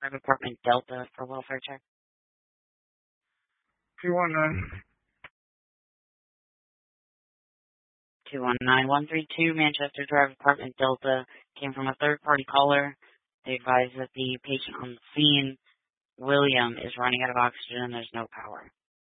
Drive Apartment Delta for welfare check. 219. 219132 Manchester Drive Apartment Delta came from a third-party caller. They advised that the patient on the scene, William, is running out of oxygen and there's no power.